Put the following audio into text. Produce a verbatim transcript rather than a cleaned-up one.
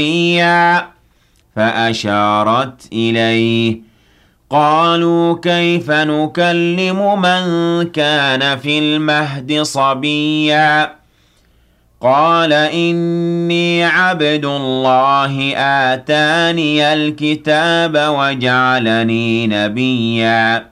فأشارت إليه قالوا كيف نكلم من كان في المهد صبيا قال إني عبد الله آتاني الكتاب وجعلني نبيا